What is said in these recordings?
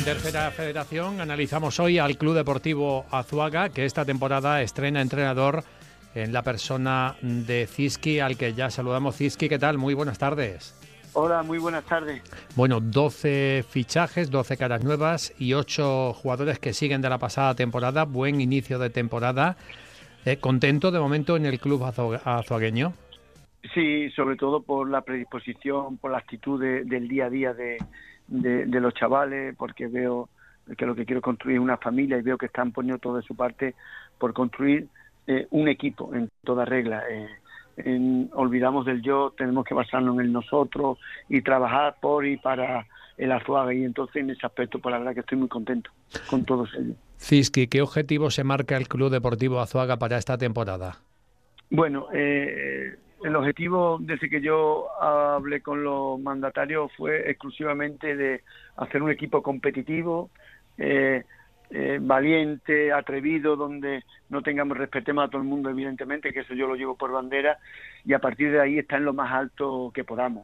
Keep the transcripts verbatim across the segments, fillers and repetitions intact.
Tercera Federación analizamos hoy al Club Deportivo Azuaga, que esta temporada estrena entrenador en la persona de Ciski, al que ya saludamos. Ciski, ¿qué tal? Muy buenas tardes. Hola, muy buenas tardes. Bueno, doce fichajes, doce caras nuevas y ocho jugadores que siguen de la pasada temporada. Buen inicio de temporada. Eh, ¿Contento de momento en el club azu- azuagueño? Sí, sobre todo por la predisposición, por la actitud de, del día a día de, de, de los chavales, porque veo que lo que quiero construir es una familia y veo que están poniendo todo de su parte por construir eh, un equipo en toda regla. Eh, en, olvidamos del yo, tenemos que basarnos en el nosotros y trabajar por y para el Azuaga, y entonces en ese aspecto, pues la verdad que estoy muy contento con todos ellos. Ciski, ¿qué objetivo se marca el Club Deportivo Azuaga para esta temporada? Bueno, eh, el objetivo desde que yo hablé con los mandatarios fue exclusivamente de hacer un equipo competitivo, eh, eh, valiente, atrevido, donde no tengamos, respetemos a todo el mundo, evidentemente, que eso yo lo llevo por bandera, y a partir de ahí está en lo más alto que podamos.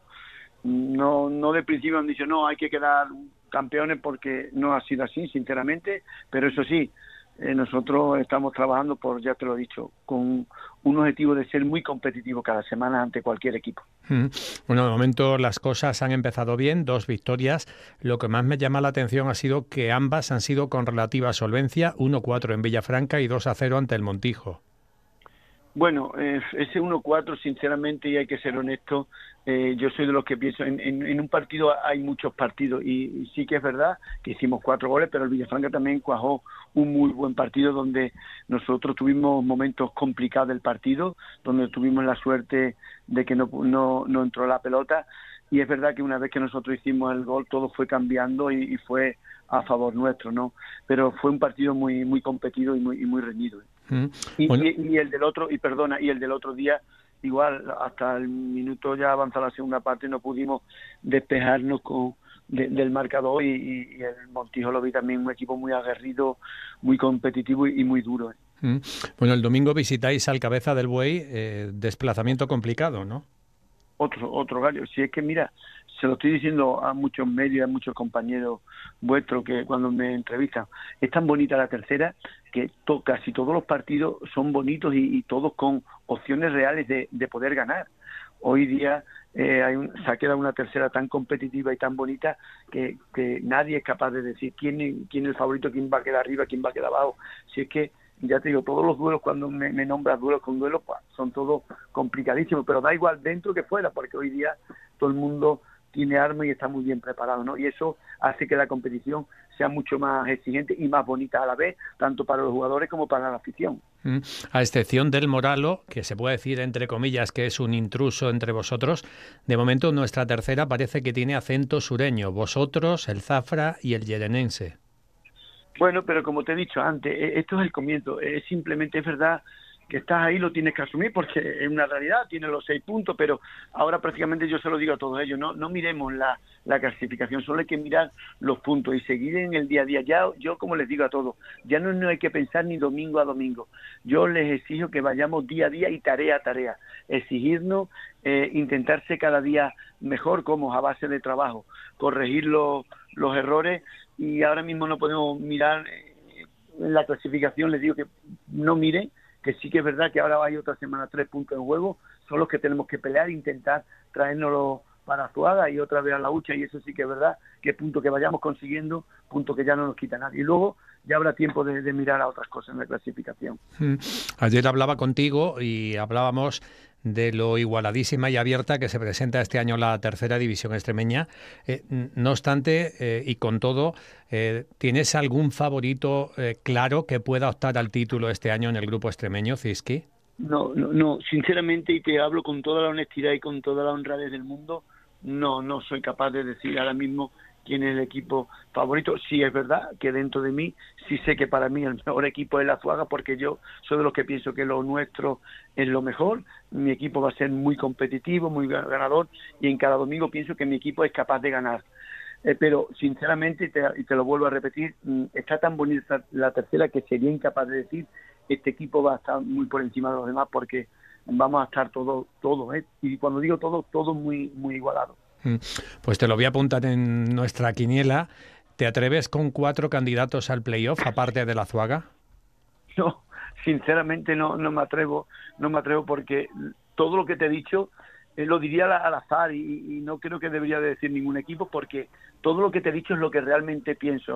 No, no de principio han dicho, no, hay que quedar campeones, porque no ha sido así, sinceramente, pero eso sí, Eh, nosotros estamos trabajando por, ya te lo he dicho, con un objetivo de ser muy competitivo cada semana ante cualquier equipo. Mm. Bueno, de momento las cosas han empezado bien, dos victorias. Lo que más me llama la atención ha sido que ambas han sido con relativa solvencia, uno cuatro en Villafranca y dos a cero ante el Montijo. Bueno, eh, ese uno cuatro, sinceramente, y hay que ser honesto, eh, yo soy de los que pienso, en, en, en un partido hay muchos partidos, y, y sí que es verdad que hicimos cuatro goles, pero el Villafranca también cuajó un muy buen partido, donde nosotros tuvimos momentos complicados del partido, donde tuvimos la suerte de que no, no, no entró la pelota, y es verdad que una vez que nosotros hicimos el gol, todo fue cambiando y, y fue a favor nuestro, ¿no? Pero fue un partido muy muy competido y muy, y muy reñido. Mm. Y, Bueno. y, y el del otro, y perdona, y el del otro día, igual, hasta el minuto ya avanzada la segunda parte, no pudimos despejarnos con de, del marcador, y, y, y el Montijo lo vi también un equipo muy aguerrido, muy competitivo y, y muy duro. ¿eh? Mm. Bueno, el domingo visitáis al Cabeza del Buey, eh, desplazamiento complicado, ¿no? Otro, otro gallo. Si es que, mira, se lo estoy diciendo a muchos medios, a muchos compañeros vuestros que cuando me entrevistan, es tan bonita la tercera que to, casi todos los partidos son bonitos y, y todos con opciones reales de, de poder ganar. Hoy día eh, hay un, se ha quedado una tercera tan competitiva y tan bonita que, que nadie es capaz de decir quién, quién es el favorito, quién va a quedar arriba, quién va a quedar abajo. Si es que, ya te digo, todos los duelos, cuando me, me nombras duelos con duelos, pues, son todos complicadísimos, pero da igual dentro que fuera, porque hoy día todo el mundo tiene armas y está muy bien preparado, ¿no? Y eso hace que la competición sea mucho más exigente y más bonita a la vez, tanto para los jugadores como para la afición. Mm. A excepción del Moralo, que se puede decir entre comillas que es un intruso entre vosotros, de momento nuestra tercera parece que tiene acento sureño, vosotros, el Zafra y el Yerenense. Bueno, pero como te he dicho antes, esto es el comienzo, es simplemente, es verdad que estás ahí, lo tienes que asumir porque es una realidad, tienes los seis puntos, pero ahora prácticamente yo se lo digo a todos ellos, no no miremos la, la clasificación, solo hay que mirar los puntos y seguir en el día a día. Ya yo, como les digo a todos, ya no, no hay que pensar ni domingo a domingo, yo les exijo que vayamos día a día y tarea a tarea, exigirnos, eh, intentarse cada día mejor, como a base de trabajo, corregir los, los errores, y ahora mismo no podemos mirar eh, en la clasificación, les digo que no miren, que sí que es verdad que ahora hay otra semana, tres puntos en juego, son los que tenemos que pelear e intentar traérnoslo para Azuaga y otra vez a la hucha, y eso sí que es verdad, que punto que vayamos consiguiendo, punto que ya no nos quita nadie. Y luego ya habrá tiempo de, de mirar a otras cosas en la clasificación. Mm. Ayer hablaba contigo y hablábamos de lo igualadísima y abierta que se presenta este año la tercera división extremeña. Eh, no obstante, eh, y con todo, eh, ¿tienes algún favorito eh, claro que pueda optar al título este año en el grupo extremeño, Ciski? No, no, no, sinceramente, y te hablo con toda la honestidad y con toda la honradez del mundo, no, no soy capaz de decir ahora mismo quién es el equipo favorito. Sí es verdad que dentro de mí sí sé que para mí el mejor equipo es la Azuaga, porque yo soy de los que pienso que lo nuestro es lo mejor. Mi equipo va a ser muy competitivo, muy ganador, y en cada domingo pienso que mi equipo es capaz de ganar. Eh, pero sinceramente, y te, y te lo vuelvo a repetir, está tan bonita la tercera que sería incapaz de decir este equipo va a estar muy por encima de los demás, porque vamos a estar todos, todos, ¿eh? Y cuando digo todos, todos muy, muy igualados. Pues te lo voy a apuntar en nuestra quiniela, ¿Te atreves con cuatro candidatos al playoff, aparte de la Azuaga? No, sinceramente no, no me atrevo, no me atrevo porque todo lo que te he dicho eh, lo diría al, al azar y, y no creo que debería de decir ningún equipo porque todo lo que te he dicho es lo que realmente pienso.